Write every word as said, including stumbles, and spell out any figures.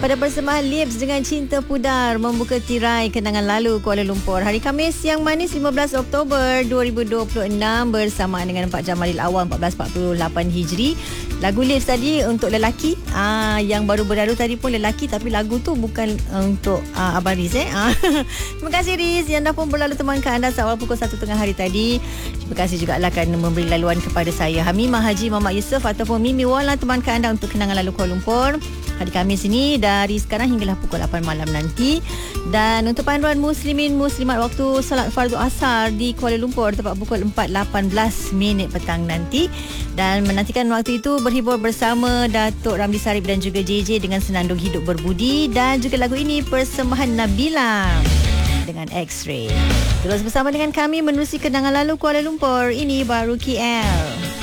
pada persembahan Lips dengan Cinta Pudar membuka tirai kenangan lalu Kuala Lumpur. Hari Khamis yang manis lima belas Oktober dua ribu dua puluh enam bersamaan dengan empat Jamadil Awal empat belas empat puluh lapan Hijri. Lagu Lips tadi untuk lelaki, ah, yang baru berlalu tadi pun lelaki, tapi lagu tu bukan untuk ah, Abang Riz eh. Ah. Terima kasih Riz yang dah pun berlalu temankan anda seawal pukul satu tengah hari tadi. Terima kasih juga lah kerana memberi laluan kepada saya Hamimah Haji Muhammad Yusof ataupun Mimi Wala temankan anda untuk kenangan lalu Kuala Lumpur. Hari Khamis ini dari sekarang hinggalah pukul lapan malam nanti. Dan untuk panduan muslimin muslimat waktu salat fardu asar di Kuala Lumpur tepat pukul empat lapan belas minit petang nanti. Dan menantikan waktu itu berhibur bersama Datuk Ramli Sarip dan juga J J dengan Senandung Hidup Berbudi. Dan juga lagu ini persembahan Nabila dengan X-Ray. Terus bersama dengan kami menerusi kenangan lalu Kuala Lumpur. Ini baru K L.